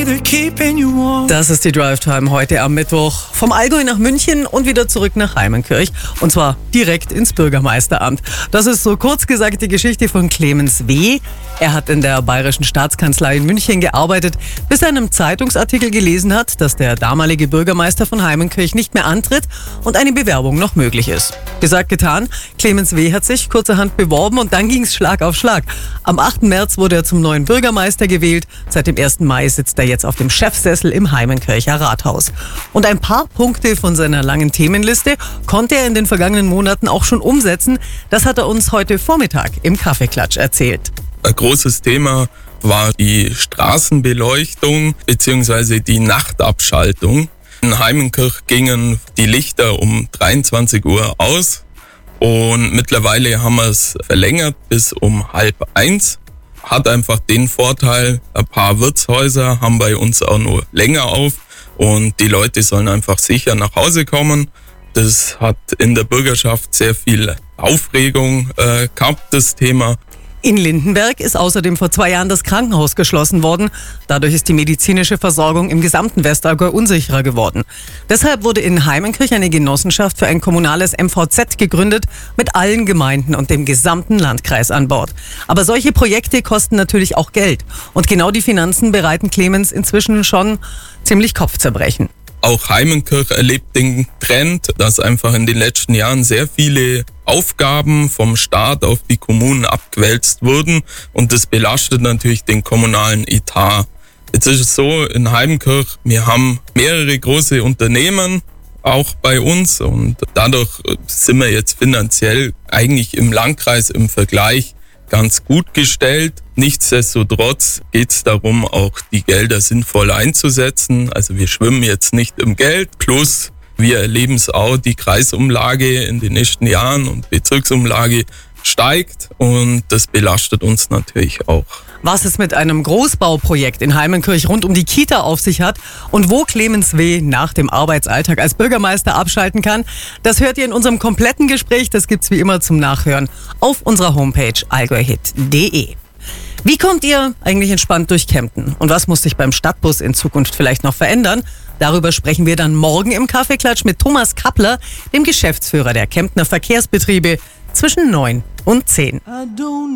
Das ist die Drive Time heute am Mittwoch. Vom Allgäu nach München und wieder zurück nach Heimenkirch. Und zwar direkt ins Bürgermeisteramt. Das ist so kurz gesagt die Geschichte von Clemens W. Er hat in der Bayerischen Staatskanzlei in München gearbeitet, bis er in einem Zeitungsartikel gelesen hat, dass der damalige Bürgermeister von Heimenkirch nicht mehr antritt und eine Bewerbung noch möglich ist. Gesagt, getan. Clemens W. hat sich kurzerhand beworben und dann ging es Schlag auf Schlag. Am 8. März wurde er zum neuen Bürgermeister gewählt. Seit dem 1. Mai sitzt er jetzt auf dem Chefsessel im Heimenkircher Rathaus. Und ein paar Punkte von seiner langen Themenliste konnte er in den vergangenen Monaten auch schon umsetzen. Das hat er uns heute Vormittag im Kaffeeklatsch erzählt. Ein großes Thema war die Straßenbeleuchtung bzw. die Nachtabschaltung. In Heimenkirch gingen die Lichter um 23 Uhr aus und mittlerweile haben wir es verlängert bis um 12:30. Hat einfach den Vorteil, ein paar Wirtshäuser haben bei uns auch nur länger auf und die Leute sollen einfach sicher nach Hause kommen. Das hat in der Bürgerschaft sehr viel Aufregung gehabt, das Thema. In Lindenberg ist außerdem vor 2 Jahren das Krankenhaus geschlossen worden. Dadurch ist die medizinische Versorgung im gesamten Westallgäu unsicherer geworden. Deshalb wurde in Heimenkirch eine Genossenschaft für ein kommunales MVZ gegründet, mit allen Gemeinden und dem gesamten Landkreis an Bord. Aber solche Projekte kosten natürlich auch Geld. Und genau die Finanzen bereiten Clemens inzwischen schon ziemlich Kopfzerbrechen. Auch Heimenkirch erlebt den Trend, dass einfach in den letzten Jahren sehr viele Aufgaben vom Staat auf die Kommunen abgewälzt wurden und das belastet natürlich den kommunalen Etat. Jetzt ist es so, in Heimenkirch, wir haben mehrere große Unternehmen, auch bei uns und dadurch sind wir jetzt finanziell eigentlich im Landkreis im Vergleich ganz gut gestellt. Nichtsdestotrotz geht es darum, auch die Gelder sinnvoll einzusetzen. Also wir schwimmen jetzt nicht im Geld. Plus wir erleben es auch, die Kreisumlage in den nächsten Jahren und Bezirksumlage steigt und das belastet uns natürlich auch. Was es mit einem Großbauprojekt in Heimenkirch rund um die Kita auf sich hat und wo Clemens W. nach dem Arbeitsalltag als Bürgermeister abschalten kann, das hört ihr in unserem kompletten Gespräch. Das gibt's wie immer zum Nachhören auf unserer Homepage allgäuhit.de. Wie kommt ihr eigentlich entspannt durch Kempten? Und was muss sich beim Stadtbus in Zukunft vielleicht noch verändern? Darüber sprechen wir dann morgen im Kaffeeklatsch mit Thomas Kappler, dem Geschäftsführer der Kemptner Verkehrsbetriebe, zwischen 9 und 10.